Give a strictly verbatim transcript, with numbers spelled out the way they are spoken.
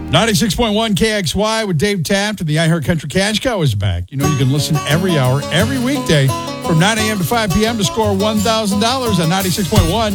ninety-six point one K X Y with Dave Taft and the iHeart Country Cash Cow is back. You know you can listen every hour, every weekday from nine a.m. to five p.m. to score one thousand dollars on ninety-six point one